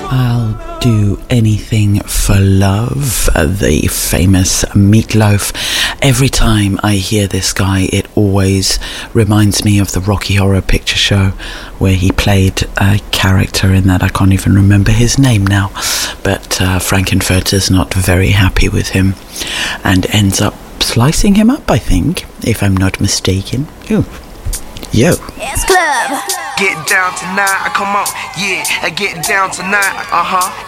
I'll do anything for love, the famous Meatloaf. Every time I hear this guy, it always reminds me of the Rocky Horror Picture Show, where he played a character in that. I can't even remember his name now, but Frankenfurter's not very happy with him and ends up slicing him up, I think, if I'm not mistaken. Ooh. Yo. It's club. Get down tonight, come on, yeah, get down tonight,